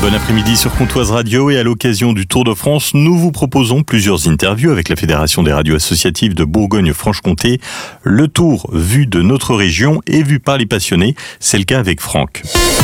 Bon après-midi sur Comtoise Radio et à l'occasion du Tour de France, nous vous proposons plusieurs interviews avec la Fédération des radios associatives de Bourgogne-Franche-Comté. Le Tour vu de notre région et vu par les passionnés, c'est le cas avec Franck.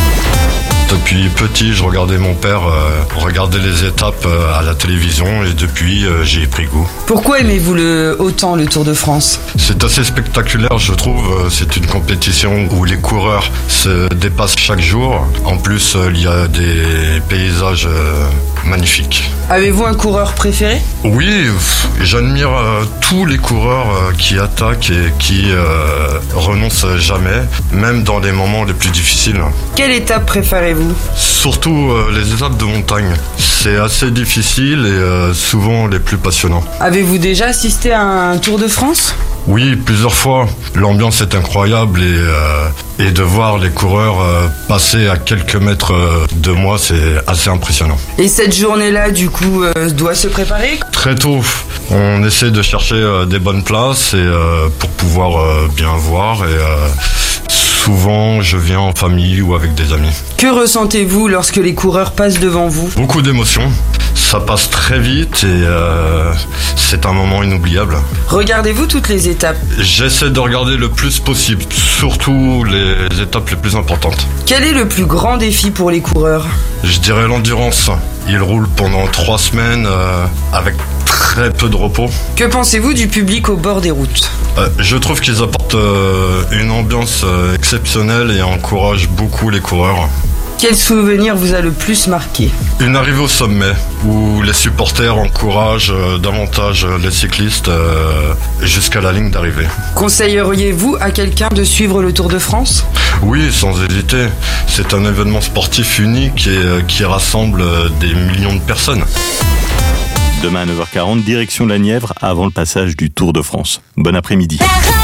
Depuis petit, je regardais mon père regarder les étapes à la télévision et depuis, j'y ai pris goût. Pourquoi aimez-vous autant le Tour de France ? C'est assez spectaculaire, je trouve. C'est une compétition où les coureurs se dépassent chaque jour. En plus, il y a des paysages magnifiques. Avez-vous un coureur préféré ? Oui, j'admire tous les coureurs qui attaquent et qui renoncent jamais, même dans les moments les plus difficiles. Quelle étape préférez-vous ? Surtout les étapes de montagne. C'est assez difficile et souvent les plus passionnants. Avez-vous déjà assisté à un Tour de France ? Oui, plusieurs fois. L'ambiance est incroyable et de voir les coureurs passer à quelques mètres de moi, c'est assez impressionnant. Et cette journée-là, du coup, doit se préparer ? Très tôt, on essaie de chercher des bonnes places et pour pouvoir bien voir. Et souvent, je viens en famille ou avec des amis. Que ressentez-vous lorsque les coureurs passent devant vous ? Beaucoup d'émotions. Ça passe très vite et c'est un moment inoubliable. Regardez-vous toutes les étapes ? J'essaie de regarder le plus possible, surtout les étapes les plus importantes. Quel est le plus grand défi pour les coureurs ? Je dirais l'endurance. Ils roulent pendant 3 semaines avec très peu de repos. Que pensez-vous du public au bord des routes ? Je trouve qu'ils apportent une ambiance exceptionnelle et encouragent beaucoup les coureurs. Quel souvenir vous a le plus marqué ? Une arrivée au sommet où les supporters encouragent davantage les cyclistes jusqu'à la ligne d'arrivée. Conseilleriez-vous à quelqu'un de suivre le Tour de France ? Oui, sans hésiter. C'est un événement sportif unique et qui rassemble des millions de personnes. Demain à 9h40, direction la Nièvre avant le passage du Tour de France. Bon après-midi.